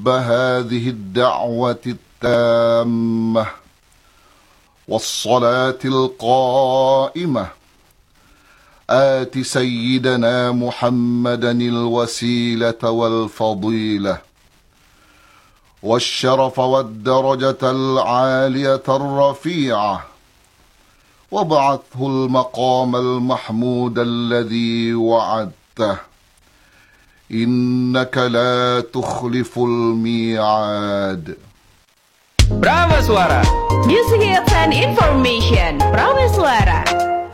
رب هذه الدعوة التامة والصلاة القائمة آت سيدنا محمدا الوسيلة والفضيلة والشرف والدرجة العالية الرفيعة وابعثه المقام المحمود الذي وعدته إنك لا تخلف الميعاد. Prameswara, Music Hits and Information. Prameswara.